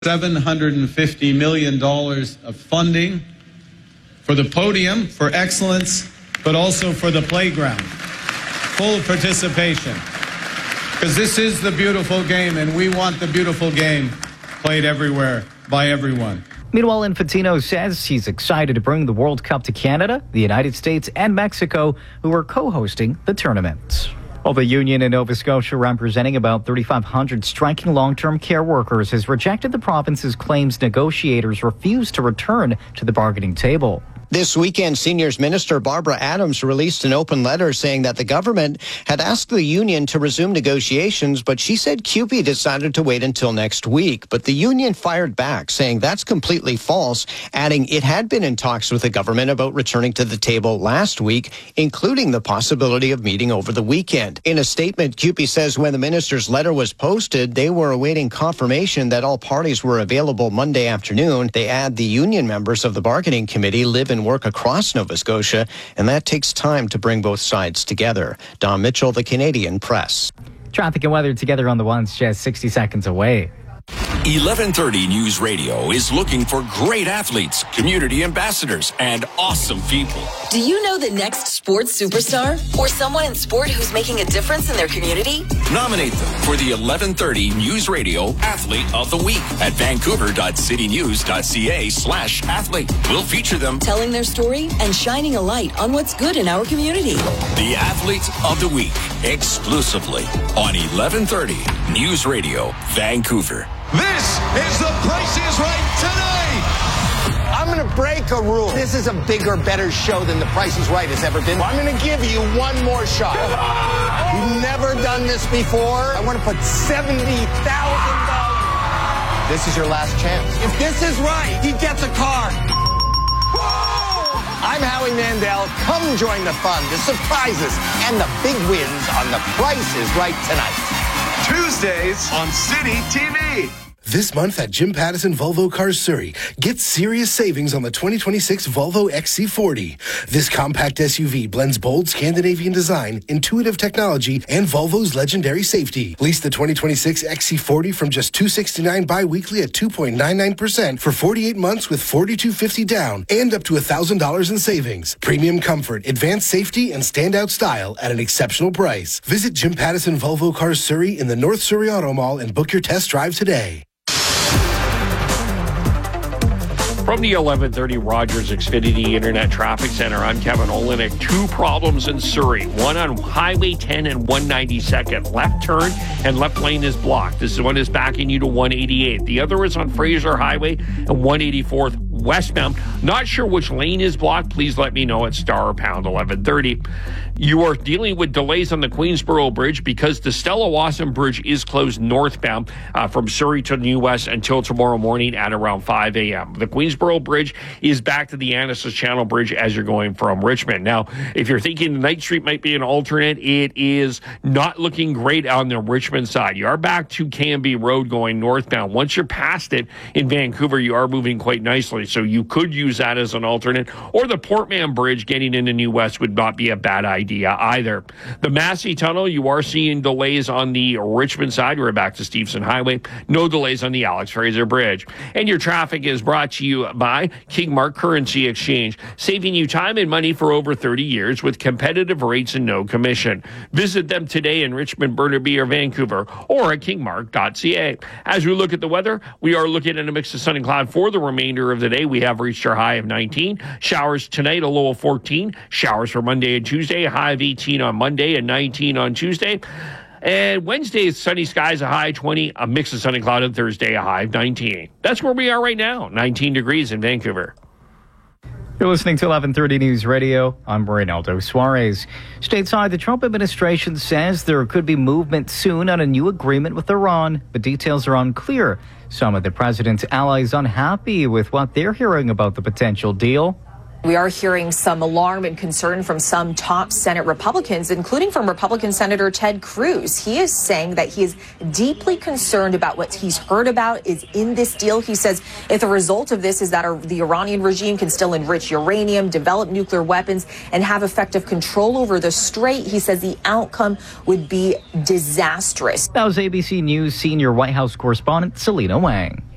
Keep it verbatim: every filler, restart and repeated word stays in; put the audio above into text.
seven hundred fifty million dollars of funding for the podium, for excellence, but also for the playground. Full participation. Because this is the beautiful game, and we want the beautiful game played everywhere by everyone. Meanwhile, Infantino says he's excited to bring the World Cup to Canada, the United States, and Mexico, who are co-hosting the tournament. Well, the union in Nova Scotia, representing about thirty-five hundred striking long-term care workers, has rejected the province's claims negotiators refused to return to the bargaining table. This weekend, Seniors Minister Barbara Adams released an open letter saying that the government had asked the union to resume negotiations, but she said C U P E decided to wait until next week. But the union fired back, saying that's completely false, adding it had been in talks with the government about returning to the table last week, including the possibility of meeting over the weekend. In a statement, C U P E says when the minister's letter was posted, they were awaiting confirmation that all parties were available Monday afternoon. They add the union members of the bargaining committee live in work across Nova Scotia, and that takes time to bring both sides together. Don Mitchell, The Canadian Press. Traffic and weather together on the ones just sixty seconds away. eleven thirty News Radio is looking for great athletes, community ambassadors, and awesome people. Do you know the next sports superstar or someone in sport who's making a difference in their community? Nominate them for the eleven thirty News Radio Athlete of the Week at vancouver.citynews.ca slash athlete. We'll feature them telling their story and shining a light on what's good in our community. The Athlete of the Week, exclusively on eleven thirty News Radio, Vancouver. This is The Price is Right tonight. I'm going to break a rule. This is a bigger, better show than The Price is Right has ever been. I'm going to give you one more shot. We've never done this before. I want to put seventy thousand dollars. This is your last chance. If this is right, he gets a car. Whoa! I'm Howie Mandel. Come join the fun, the surprises, and the big wins on The Price is Right tonight. Tuesdays on City T V. This month at Jim Pattison Volvo Cars Surrey, get serious savings on the twenty twenty-six Volvo X C forty. This compact S U V blends bold Scandinavian design, intuitive technology, and Volvo's legendary safety. Lease the twenty twenty-six X C forty from just two hundred sixty-nine dollars bi-weekly at two point nine nine percent for forty-eight months with four thousand two hundred fifty dollars down and up to one thousand dollars in savings. Premium comfort, advanced safety, and standout style at an exceptional price. Visit Jim Pattison Volvo Cars Surrey in the North Surrey Auto Mall and book your test drive today. From the eleven thirty Rogers Xfinity Internet Traffic Center, I'm Kevin Olenek. Two problems in Surrey. One on Highway ten and one ninety-second. Left turn and left lane is blocked. This one is backing you to one eighty-eight. The other is on Fraser Highway and one eighty-fourth westbound. Not sure which lane is blocked. Please let me know at star or pound eleven thirty. You are dealing with delays on the Queensboro Bridge because the Stella Wasson Bridge is closed northbound uh, from Surrey to New West until tomorrow morning at around five a.m. The Queensboro Bridge is back to the Annacis Channel Bridge as you're going from Richmond. Now, if you're thinking Knight Street might be an alternate, it is not looking great on the Richmond side. You are back to Canby Road going northbound. Once you're past it in Vancouver, you are moving quite nicely, so you could use that as an alternate. Or the Portman Bridge getting into New West would not be a bad idea either. The Massey Tunnel, you are seeing delays on the Richmond side. We're back to Stevenson Highway. No delays on the Alex Fraser Bridge. And your traffic is brought to you by Kingmark Currency Exchange, saving you time and money for over thirty years with competitive rates and no commission. Visit them today in Richmond, Burnaby, or Vancouver, or at kingmark dot c a. As we look at the weather, we are looking at a mix of sun and cloud for the remainder of the day. We have reached our high of nineteen. Showers tonight, a low of fourteen. Showers for Monday and Tuesday, a high of eighteen on Monday and nineteen on Tuesday. And Wednesday is sunny skies, a high of twenty, a mix of sun and cloud on Thursday, a high of nineteen. That's where we are right now, nineteen degrees in Vancouver. You're listening to eleven thirty News Radio. I'm Reynaldo Suarez. Stateside, the Trump administration says there could be movement soon on a new agreement with Iran, but details are unclear. Some of the president's allies unhappy with what they're hearing about the potential deal. We are hearing some alarm and concern from some top Senate Republicans, including from Republican Senator Ted Cruz. He is saying that he is deeply concerned about what he's heard about is in this deal. He says if the result of this is that the Iranian regime can still enrich uranium, develop nuclear weapons, and have effective control over the strait, he says the outcome would be disastrous. That was A B C News senior White House correspondent Selena Wang.